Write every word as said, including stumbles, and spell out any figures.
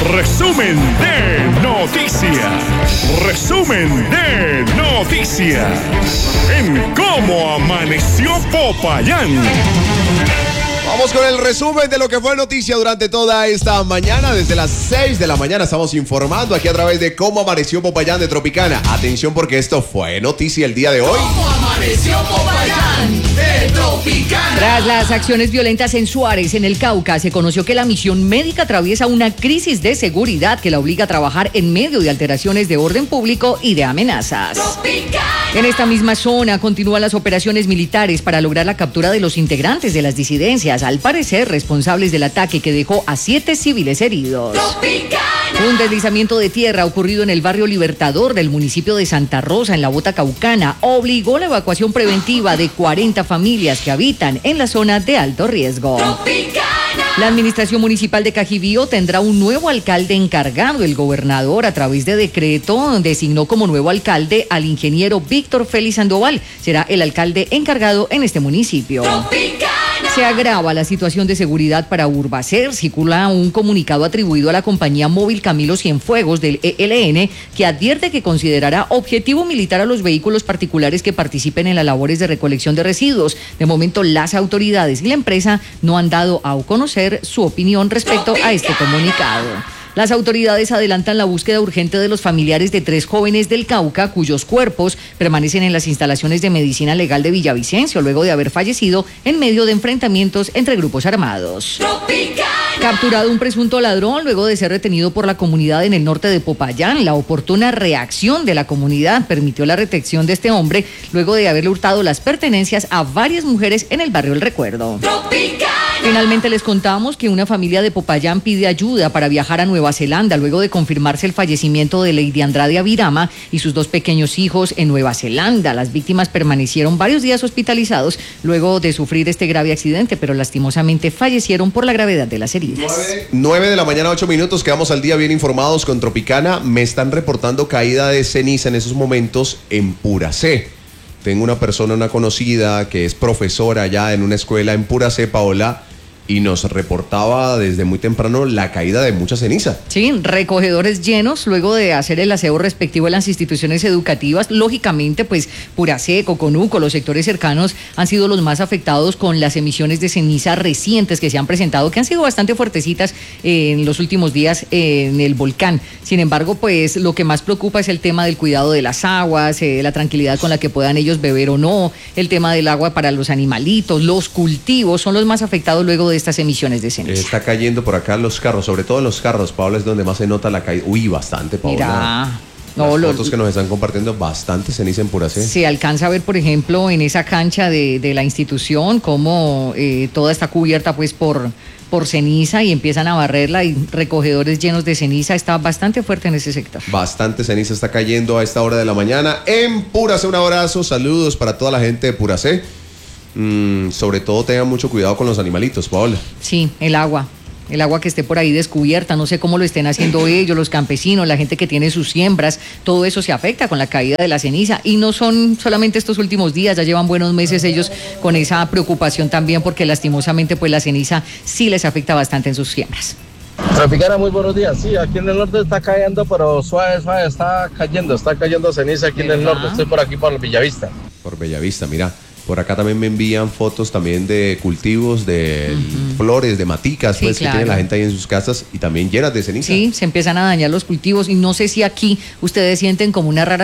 Resumen de noticias. Resumen de noticias. En Cómo Amaneció Popayán. Vamos con el resumen de lo que fue noticia durante toda esta mañana. Desde las seis de la mañana estamos informando aquí a través de Cómo Amaneció Popayán de Tropicana. Atención porque esto fue noticia el día de hoy. Cómo Amaneció Popayán de Tropicana. Tras las acciones violentas en Suárez, en el Cauca, se conoció que la misión médica atraviesa una crisis de seguridad que la obliga a trabajar en medio de alteraciones de orden público y de amenazas. Tropicana. En esta misma zona continúan las operaciones militares para lograr la captura de los integrantes de las disidencias, al parecer responsables del ataque que dejó a siete civiles heridos. Tropicana. Un deslizamiento de tierra ocurrido en el barrio Libertador del municipio de Santa Rosa, en la Bota Caucana, obligó la evacuación preventiva de cuarenta familias que habitan en la zona de alto riesgo. Tropicana. La administración municipal de Cajibío tendrá un nuevo alcalde encargado. El gobernador, a través de decreto, designó como nuevo alcalde al ingeniero Víctor Félix Sandoval. Será el alcalde encargado en este municipio. Tropicana. Se agrava la situación de seguridad para Urbacer. Circula un comunicado atribuido a la compañía móvil Camilo Cienfuegos del E L N que advierte que considerará objetivo militar a los vehículos particulares que participen en las labores de recolección de residuos. De momento, las autoridades y la empresa no han dado a conocer su opinión respecto a este comunicado. Las autoridades adelantan la búsqueda urgente de los familiares de tres jóvenes del Cauca cuyos cuerpos permanecen en las instalaciones de medicina legal de Villavicencio luego de haber fallecido en medio de enfrentamientos entre grupos armados. Tropicana. Capturado un presunto ladrón luego de ser retenido por la comunidad en el norte de Popayán. La oportuna reacción de la comunidad permitió la retención de este hombre luego de haberle hurtado las pertenencias a varias mujeres en el barrio El Recuerdo. Tropicana. Finalmente les contamos que una familia de Popayán pide ayuda para viajar a Nueva Zelanda luego de confirmarse el fallecimiento de Lady Andrade Avirama y sus dos pequeños hijos en Nueva Zelanda. Las víctimas permanecieron varios días hospitalizados luego de sufrir este grave accidente, pero lastimosamente fallecieron por la gravedad de las heridas. nueve de la mañana, ocho minutos, quedamos al día bien informados con Tropicana. Me están reportando caída de ceniza en esos momentos en Puracé. Tengo una persona, una conocida que es profesora allá en una escuela en Puracé, Paola, y nos reportaba desde muy temprano la caída de mucha ceniza. Sí, recogedores llenos luego de hacer el aseo respectivo en las instituciones educativas. Lógicamente, pues Puracé, Coconuco, los sectores cercanos han sido los más afectados con las emisiones de ceniza recientes que se han presentado, que han sido bastante fuertecitas en los últimos días en el volcán. Sin embargo, pues lo que más preocupa es el tema del cuidado de las aguas, eh, la tranquilidad con la que puedan ellos beber o no, el tema del agua para los animalitos, los cultivos son los más afectados luego de estas emisiones de ceniza. Está cayendo por acá los carros, sobre todo en los carros, Paola, es donde más se nota la caída. Uy, bastante, Paola. Mira, no, las lo, fotos que nos están compartiendo, bastante ceniza en Puracé. Se alcanza a ver, por ejemplo, en esa cancha de, de la institución, cómo eh, toda está cubierta pues por, por ceniza y empiezan a barrerla y recogedores llenos de ceniza. Está bastante fuerte en ese sector. Bastante ceniza está cayendo a esta hora de la mañana en Puracé. Un abrazo, saludos para toda la gente de Puracé. Mm, sobre todo tengan mucho cuidado con los animalitos, Paola. Sí, el agua. El agua que esté por ahí descubierta, no sé cómo lo estén haciendo ellos, los campesinos, la gente que tiene sus siembras, todo eso se afecta con la caída de la ceniza y no son solamente estos últimos días, ya llevan buenos meses ellos con esa preocupación también porque lastimosamente pues la ceniza sí les afecta bastante en sus siembras. Tropicana, muy buenos días. Sí, aquí en el norte está cayendo, pero suave, suave, está cayendo, está cayendo ceniza aquí en el norte. Estoy por aquí por Bellavista. Por Bellavista, mira. Por acá también me envían fotos también de cultivos, de uh-huh. flores, de maticas, sí, pues, claro. que tiene la gente ahí en sus casas y también llenas de ceniza. Sí, se empiezan a dañar los cultivos y no sé si aquí ustedes sienten como una rara